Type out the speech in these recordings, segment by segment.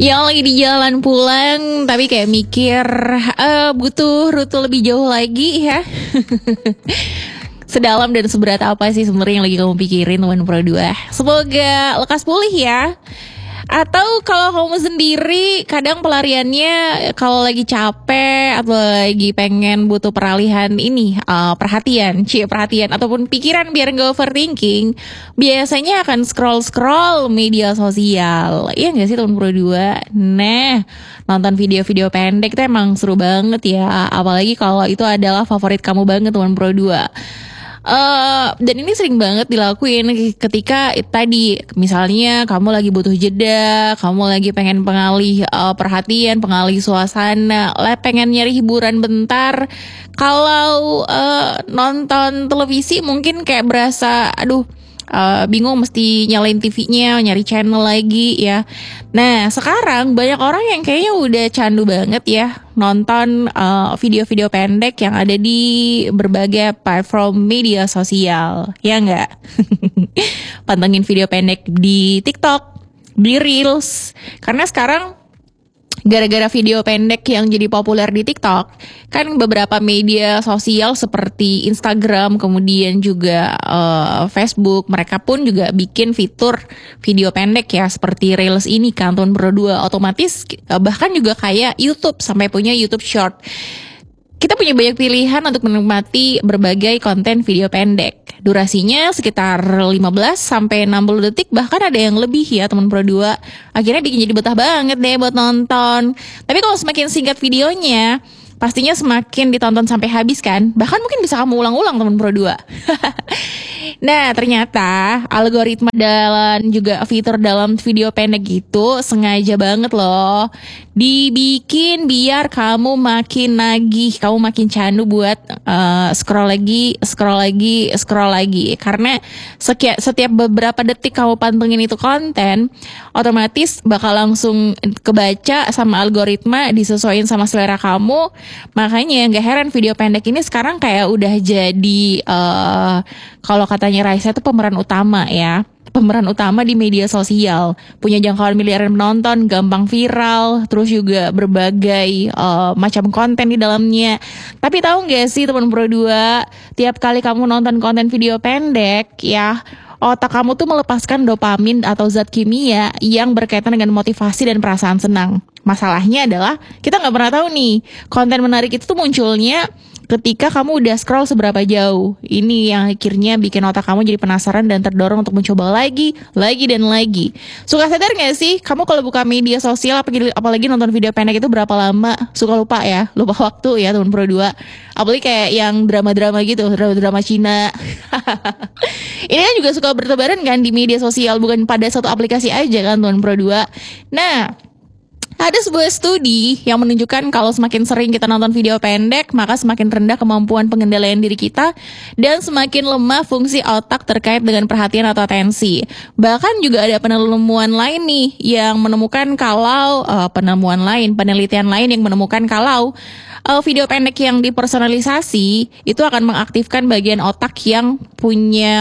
Yang lagi di jalan pulang tapi kayak mikir butuh rute lebih jauh lagi ya. Sedalam dan seberat apa sih sebenarnya yang lagi kamu pikirin teman Pro 2? Semoga lekas pulih ya. Atau kalau kamu sendiri kadang pelariannya kalau lagi capek atau lagi pengen butuh peralihan ini perhatian ataupun pikiran biar gak overthinking, biasanya akan scroll media sosial. Iya gak sih teman Pro 2? Nah, nonton video-video pendek itu emang seru banget ya. Apalagi kalau itu adalah favorit kamu banget teman Pro 2. Dan ini sering banget dilakuin ketika tadi misalnya kamu lagi butuh jeda, kamu lagi pengen pengalih perhatian, pengalih suasana, pengen nyari hiburan bentar. Kalau nonton televisi mungkin kayak berasa bingung mesti nyalain TV-nya, nyari channel lagi ya. Nah, sekarang banyak orang yang kayaknya udah candu banget ya nonton video-video pendek yang ada di berbagai platform media sosial. Ya enggak? Pantengin video pendek di TikTok, di Reels. Karena sekarang gara-gara video pendek yang jadi populer di TikTok, kan beberapa media sosial seperti Instagram, kemudian juga Facebook, mereka pun juga bikin fitur video pendek ya, seperti Reels ini kan, tahun berdua otomatis, bahkan juga kayak YouTube, sampai punya YouTube Short. Kita punya banyak pilihan untuk menikmati berbagai konten video pendek. Durasinya sekitar 15 sampai 60 detik, bahkan ada yang lebih ya teman Pro 2. Akhirnya bikin jadi betah banget deh buat nonton. Tapi kalau semakin singkat videonya, pastinya semakin ditonton sampai habis kan. Bahkan mungkin bisa kamu ulang-ulang teman Pro 2. Nah, ternyata algoritma dan juga fitur dalam video pendek gitu sengaja banget loh dibikin biar kamu makin nagih, kamu makin candu buat scroll lagi. Karena setiap beberapa detik kamu pantengin itu konten, otomatis bakal langsung kebaca sama algoritma, disesuaikan sama selera kamu. Makanya gak heran video pendek ini sekarang kayak udah jadi kalau katanya Raisa itu pemeran utama ya. Pemeran utama di media sosial, punya jangkauan miliaran penonton, gampang viral, terus juga berbagai macam konten di dalamnya. Tapi tahu nggak sih teman Pro 2, tiap kali kamu nonton konten video pendek ya, otak kamu tuh melepaskan dopamin atau zat kimia yang berkaitan dengan motivasi dan perasaan senang. Masalahnya adalah kita nggak pernah tahu nih konten menarik itu tuh munculnya ketika kamu udah scroll seberapa jauh. Ini yang akhirnya bikin otak kamu jadi penasaran dan terdorong untuk mencoba lagi dan lagi. Suka sadar gak sih kamu kalau buka media sosial apalagi nonton video pendek itu berapa lama? Suka lupa waktu ya teman Pro 2. Apalagi kayak yang drama-drama gitu, drama Cina. Ini kan juga suka bertebaran kan di media sosial, bukan pada satu aplikasi aja kan teman Pro 2. Nah, ada sebuah studi yang menunjukkan kalau semakin sering kita nonton video pendek, maka semakin rendah kemampuan pengendalian diri kita dan semakin lemah fungsi otak terkait dengan perhatian atau atensi. Bahkan juga ada penelitian lain yang menemukan kalau penelitian lain yang menemukan kalau video pendek yang dipersonalisasi itu akan mengaktifkan bagian otak yang punya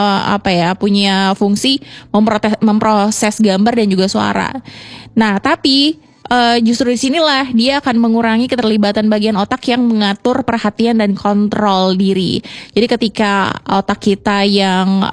fungsi memproses gambar dan juga suara. Nah, tapi justru di sinilah dia akan mengurangi keterlibatan bagian otak yang mengatur perhatian dan kontrol diri. Jadi ketika otak kita yang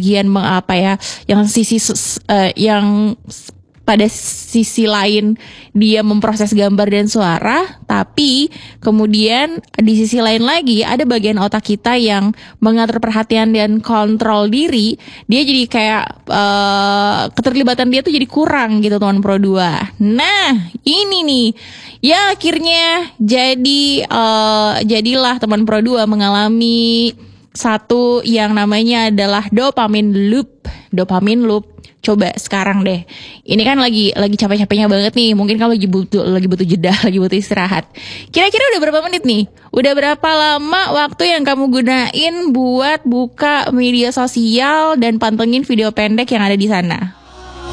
yang pada sisi lain dia memproses gambar dan suara, tapi kemudian di sisi lain lagi ada bagian otak kita yang mengatur perhatian dan kontrol diri, dia jadi kayak keterlibatan dia tuh jadi kurang gitu teman Pro 2. Nah, ini nih ya akhirnya jadilah teman Pro 2 mengalami satu yang namanya adalah dopamine loop. Coba sekarang deh. Ini kan lagi capek-capeknya banget nih. Mungkin kamu lagi butuh jeda, lagi butuh istirahat. Kira-kira udah berapa menit nih? Udah berapa lama waktu yang kamu gunain buat buka media sosial dan pantengin video pendek yang ada di sana?